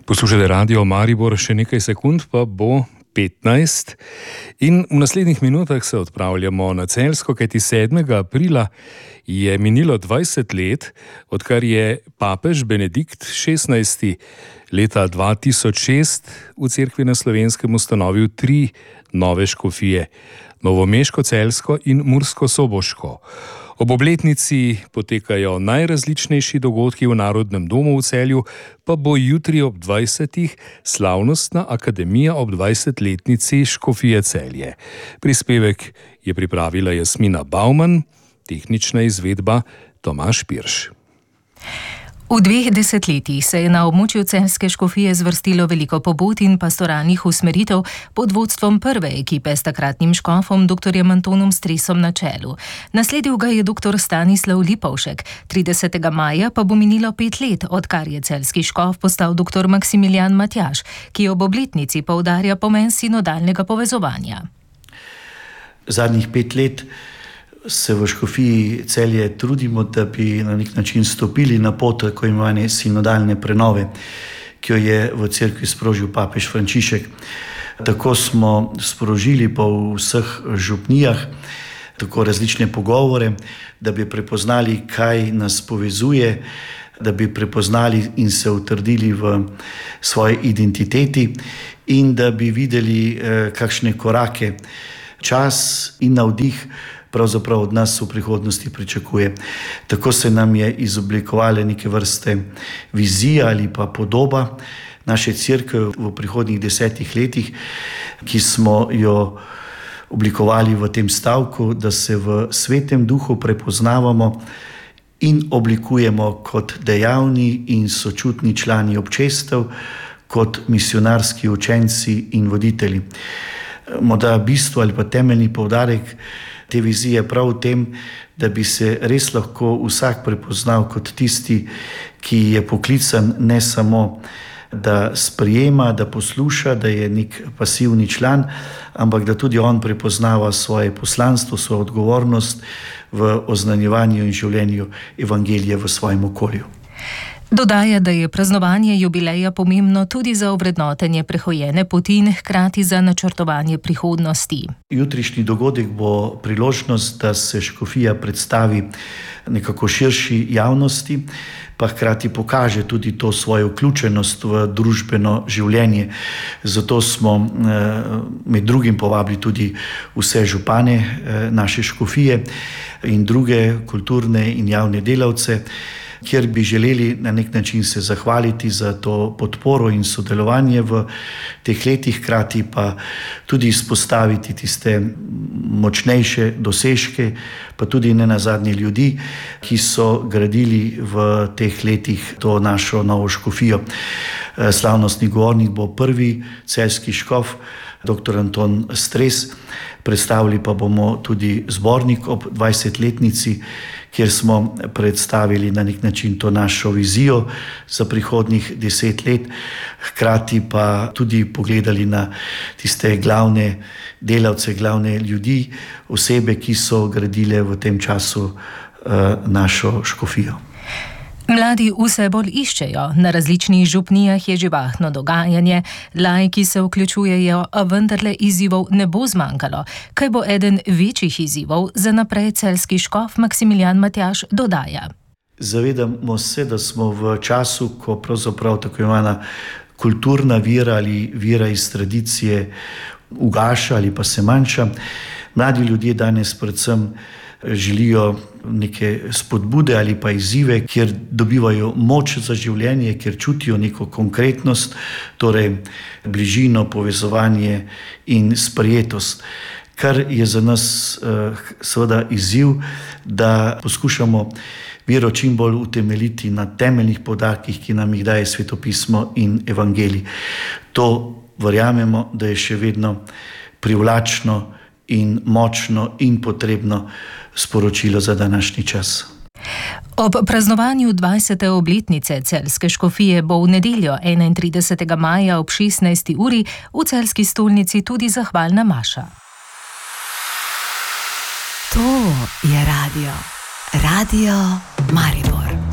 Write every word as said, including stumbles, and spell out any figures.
Poslušajte Radio Maribor, še nekaj sekund pa bo petnajst in v naslednjih minutah se odpravljamo na Celjsko, kajti sedmega aprila je minilo dvajset let, odkar je papež Benedikt šestnajsti leta dva tisoč šest v Cerkvi na Slovenskem ustanovil tri nove škofije, novomeško, celjsko in mursko-soboško. Ob obletnici potekajo najrazličnejši dogodki v Narodnem domu v Celju, pa bo jutri ob dvajsetih slavnostna akademija ob dvajsetletnici Škofije Celje. Prispevek je pripravila Jasmina Bauman, tehnična izvedba Tomaž Pirš. V dveh desetletjih se je na območju celjske škofije zvrstilo veliko pobud in pastoralnih usmeritev pod vodstvom prve ekipe s takratnim škofom doktorjem Antonom Stresom na čelu. Nasledil ga je doktor Stanislav Lipovšek, tridesetega maja pa bo minilo pet let, odkar je celjski škof postal doktor Maksimilijan Matjaž, ki ob obletnici poudarja pomen sinodalnega povezovanja. Zadnjih pet let se v škofiji Celje trudimo, da bi na nek način stopili na pot tako imenovane sinodalne prenove, ki jo je v cerkvi sprožil papež Frančišek. Tako smo sprožili po vseh župnijah tako različne pogovore, da bi prepoznali, kaj nas povezuje, da bi prepoznali in se utrdili v svoji identiteti in da bi videli, kakšne korake čas in navdih pravzaprav od nas v prihodnosti pričakuje. Tako se nam je izoblikovale neke vrste vizija ali pa podoba naše cerkve v prihodnjih desetih letih, ki smo jo oblikovali v tem stavku, da se v svetem duhu prepoznavamo in oblikujemo kot dejavni in sočutni člani občestev, kot misionarski učenci in voditelji. Morda bistvo ali pa temeljni poudarek te vizije prav v tem, da bi se res lahko vsak prepoznal kot tisti, ki je poklican ne samo, da sprejema, da posluša, da je nek pasivni član, ampak da tudi on prepoznava svoje poslanstvo, svojo odgovornost v oznanjevanju in življenju evangelija v svojem okolju. Dodaja, da je praznovanje jubileja pomembno tudi za ovrednotenje prehojene poti in hkrati za načrtovanje prihodnosti. Jutrišnji dogodek bo priložnost, da se škofija predstavi nekako širši javnosti, pa hkrati pokaže tudi to svojo vključenost v družbeno življenje. Zato smo med drugim povabili tudi vse župane naše škofije in druge kulturne in javne delavce, kjer bi želeli na nek način se zahvaliti za to podporo in sodelovanje v teh letih, hkrati pa tudi izpostaviti tiste močnejše dosežke, pa tudi ne nazadnje ljudi, ki so gradili v teh letih to našo novo škofijo. Slavnostni govornik bo prvi celjski škof, doktor Anton Stres, predstavili pa bomo tudi zbornik ob dvajsetletnici, kjer smo predstavili na nek način to našo vizijo za prihodnjih deset let, hkrati pa tudi pogledali na tiste glavne delavce, glavne ljudi, osebe, ki so gradile v tem času uh, našo škofijo. Mladi vse bolj iščejo, na različnih župnijah je živahno dogajanje, laiki se vključujejo, a vendarle izzivov ne bo zmanjkalo. Kaj bo eden večjih izzivov, za naprej celjski škof Maksimilijan Matjaž dodaja. Zavedamo se, da smo v času, ko pravzaprav tako imena kulturna vira ali vira iz tradicije ugaša ali pa se manjša. Mladi ljudje danes predvsem želijo neke spodbude ali pa izzive, kjer dobivajo moč za življenje, kjer čutijo neko konkretnost, torej bližino, povezovanje in sprejetost. Kar je za nas seveda izziv, da poskušamo vero čim bolj utemeljiti na temeljnih poudarkih, ki nam jih daje svetopismo in evangelij. To verjamemo, da je še vedno privlačno in močno in potrebno sporočilo za današnji čas. Ob praznovanju dvajsete obletnice celjske škofije bo v nedeljo enaintridesetega maja ob šestnajsti uri v celjski stolnici tudi zahvalna maša. To je radio. Radio Maribor.